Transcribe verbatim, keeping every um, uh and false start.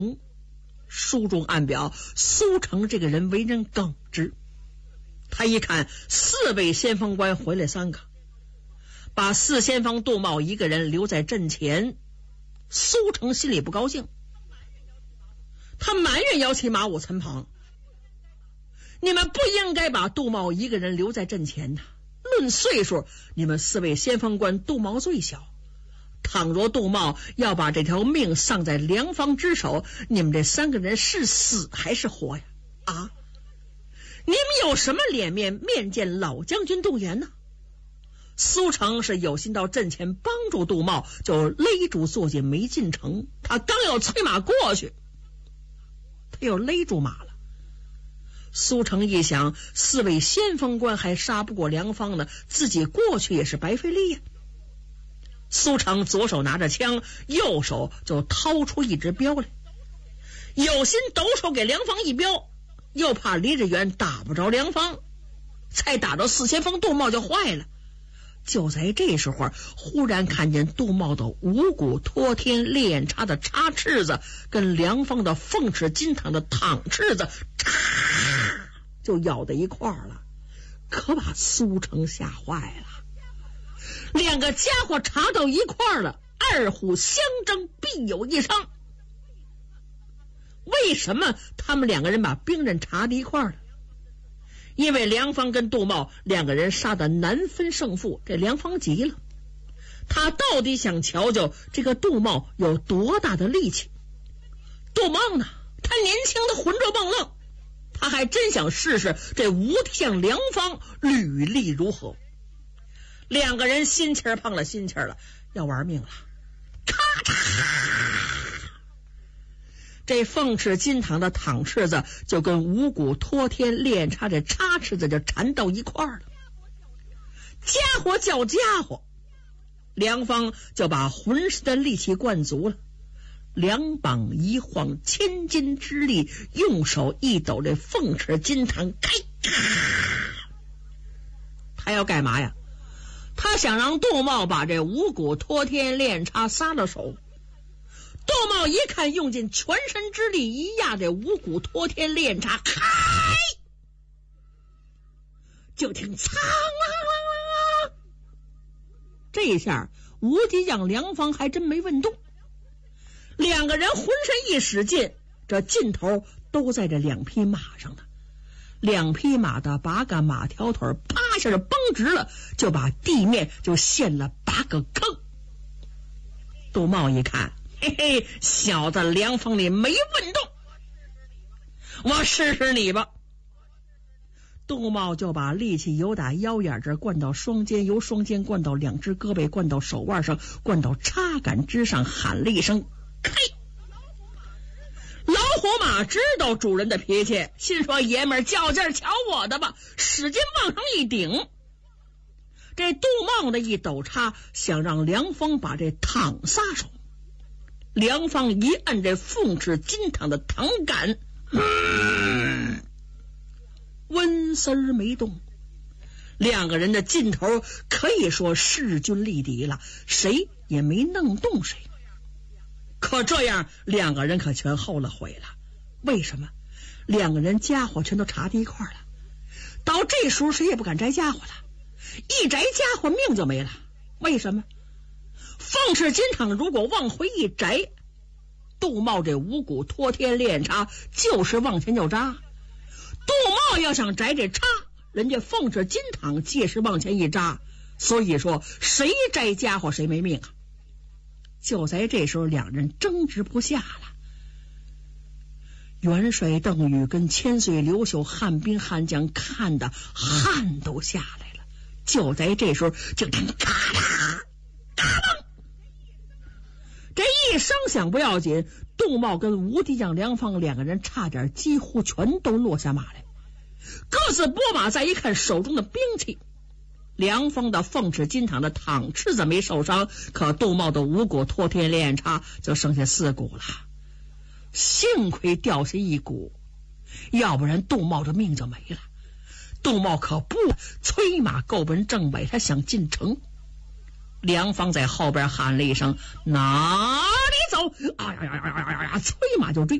书中暗表，苏成这个人为人耿直。他一看四位先锋官回来三个，把四先锋杜茂一个人留在阵前，苏成心里不高兴，他埋怨姚骑马武陈鹏，你们不应该把杜茂一个人留在阵前呐。论岁数，你们四位先锋官杜茂最小，倘若杜茂要把这条命丧在梁方之手，你们这三个人是死还是活呀？啊！你们有什么脸面面见老将军动员呢？苏成是有心到阵前帮助杜茂，就勒住坐骑没进城。他刚要催马过去，他又勒住马了。苏成一想，四位先锋官还杀不过梁方呢，自己过去也是白费力呀。苏成左手拿着枪，右手就掏出一支镖来，有心抖手给梁方一镖，又怕离着远打不着梁方，才打到四先锋杜茂就坏了。就在这时候，忽然看见杜茂的五谷托天烈焰叉的叉翅子跟梁方的凤翅金堂的躺翅子就咬在一块儿了，可把苏成吓坏了。两个家伙查到一块儿了，二虎相争必有一伤。为什么他们两个人把兵刃查到一块儿了？因为梁方跟杜茂两个人杀得难分胜负，这梁方急了，他到底想瞧瞧这个杜茂有多大的力气。杜茂呢，他年轻的浑浊蹦愣，他还真想试试这无敌将梁方履历如何。两个人心气儿碰了心气儿了，要玩命了。咔嚓，这凤翅金堂的躺翅子就跟五谷托天烈焰叉这叉翅子就缠到一块儿了。家伙叫家伙，梁方就把浑身的力气灌足了，两膀一晃千斤之力，用手一抖这凤翅金堂，开他要干嘛呀？他想让杜茂把这五谷托天烈焰叉撒了手。杜茂一看，用尽全身之力一压这五谷托天烈焰叉，开！就听苍啷啷啷，这一下无敌将梁方还真没问动。两个人浑身一使劲，这劲头都在这两匹马上呢。两匹马的八个马条腿啪一下就绷直了，就把地面就陷了八个坑。杜茂一看，嘿嘿，小子梁方你没问动，我试试你吧。杜茂就把力气由打腰眼这灌到双肩，由双肩灌到两只胳膊，灌到手腕上，灌到插杆之上，喊了一声开。老虎马知道主人的脾气，心说爷们儿较劲儿瞧我的吧，使劲往上一顶。这杜茂的一抖叉，想让梁方把这躺撒手。梁方一按这凤翅金堂的躺杆，嗯，温丝儿没动。两个人的劲头可以说势均力敌了，谁也没弄动谁。可这样两个人可全后了悔了。为什么？两个人家伙全都查在一块了，到这时候谁也不敢摘家伙了，一摘家伙命就没了。为什么？凤翅金堂如果往回一摘，杜茂这五谷托天烈焰叉就是往前就扎。杜茂要想摘这叉，人家凤翅金堂届时往前一扎，所以说谁摘家伙谁没命啊。就在这时候，两人争执不下了。元帅邓禹跟千岁刘秀汉兵汉将看的汗都下来了。就在这时候，就听咔啦咔啦，这一声响不要紧，杜茂跟无敌将梁方两个人差点几乎全都落下马来，各自拨马，再一看手中的兵器。梁方的凤翅金堂的躺翅子没受伤，可杜茂的五谷托天烈焰叉就剩下四股了。幸亏掉下一股，要不然杜茂的命就没了。杜茂可不催马够奔正北，他想进城。梁方在后边喊了一声哪里走， 啊呀呀呀呀呀呀，催马就追。